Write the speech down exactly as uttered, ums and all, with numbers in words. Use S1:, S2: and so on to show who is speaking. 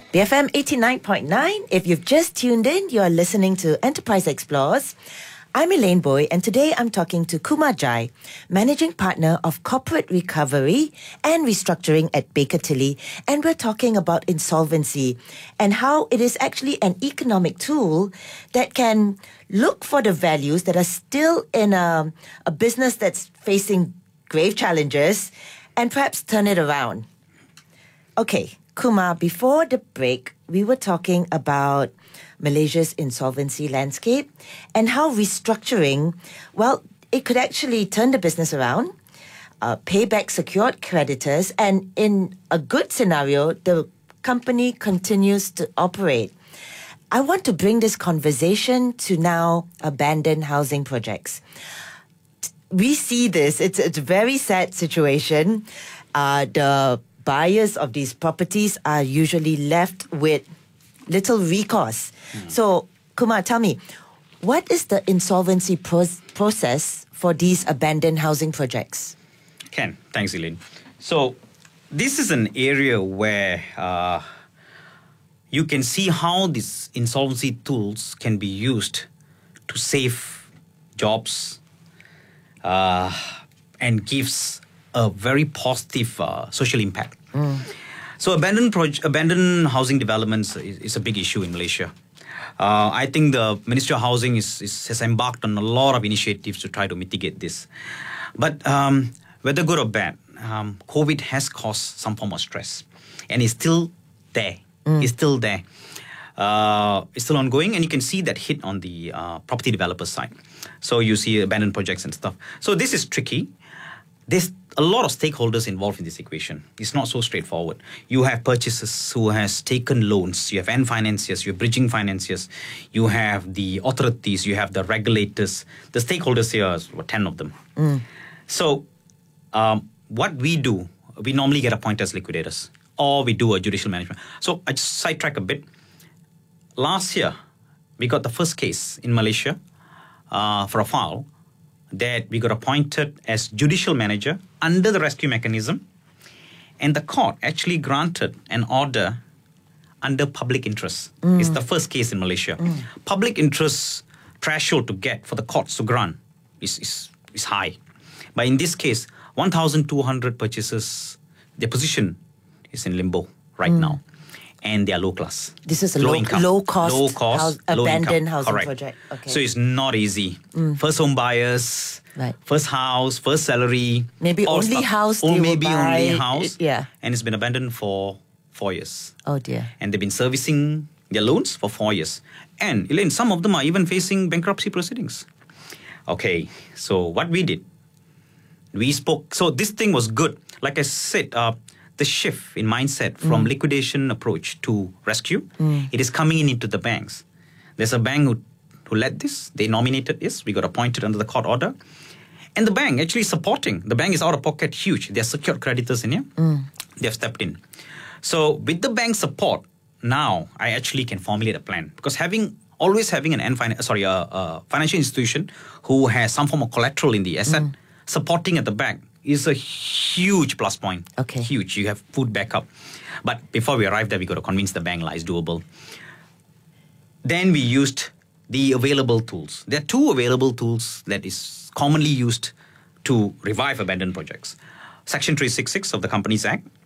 S1: B F M eighty-nine point nine. If you've just tuned in, you're listening to Enterprise Explores. I'm Elaine Boy, and today I'm talking to Kumar Jai, Managing Partner of Corporate Recovery and Restructuring at Baker Tilly, and we're talking about insolvency and how it is actually an economic tool that can look for the values that are still in a, a business that's facing grave challenges and perhaps turn it around. Okay, Kumar, before the break, we were talking about Malaysia's insolvency landscape and how restructuring, well, it could actually turn the business around, uh, pay back secured creditors, and in a good scenario, the company continues to operate. I want to bring this conversation to now abandoned housing projects. We see this. It's, it's a very sad situation. Uh, the buyers of these properties are usually left with little recourse. Mm. So, Kumar, tell me, what is the insolvency pro- process for these abandoned housing projects?
S2: Ken, thanks, Elaine. So, this is an area where uh, you can see how these insolvency tools can be used to save jobs uh, and gives a very positive uh, social impact. Mm. So abandoned proj- abandoned housing developments is, is a big issue in Malaysia. Uh, I think the Ministry of Housing is, is, has embarked on a lot of initiatives to try to mitigate this. But um, whether good or bad, um, COVID has caused some form of stress. And it's still there. Mm. It's still there. Uh, it's still ongoing, and you can see that hit on the uh, property developer side. So you see abandoned projects and stuff. So this is tricky. There's a lot of stakeholders involved in this equation. It's not so straightforward. You have purchasers who has taken loans. You have end financiers. You have bridging financiers. You have the authorities. You have the regulators. The stakeholders here are what, ten of them. Mm. So um, what we do, we normally get appointed as liquidators, or we do a judicial management. So I just sidetrack a bit. Last year, we got the first case in Malaysia uh, for a file that we got appointed as judicial manager under the rescue mechanism, and the court actually granted an order under public interest. Mm. It's the first case in Malaysia. Mm. Public interest threshold to get for the courts to grant is, is, is high. But in this case, one thousand two hundred purchasers, their position is in limbo right mm. now. And they are low class.
S1: This is a low, low, low cost,
S2: low cost
S1: house,
S2: low
S1: abandoned
S2: income.
S1: housing
S2: Correct.
S1: project. Okay.
S2: So it's not easy. Mm. First home buyers, right. First house, first salary.
S1: Maybe only
S2: stuff.
S1: house.
S2: Or
S1: they
S2: maybe
S1: will buy.
S2: only house.
S1: It, yeah.
S2: And it's been abandoned for four years.
S1: Oh dear.
S2: And they've been servicing their loans for four years. And Elaine, some of them are even facing bankruptcy proceedings. Okay, so what we did, we spoke. So this thing was good. Like I said, uh, the shift in mindset from mm. liquidation approach to rescue, mm. it is coming in into the banks. There's a bank who, who led this. They nominated this. We got appointed under the court order. And the bank actually supporting. The bank is out of pocket huge. They're secured creditors in here. Mm. They've stepped in. So with the bank support, now I actually can formulate a plan. Because having always having an fin- sorry, a, a financial institution who has some form of collateral in the asset, mm. supporting at the back, is a huge plus point.
S1: Okay.
S2: Huge. You have food backup. But before we arrive there, we got to convince the bank, like, it's doable. Then we used the available tools. There are two available tools that is commonly used to revive abandoned projects. Section three sixty-six of the Companies Act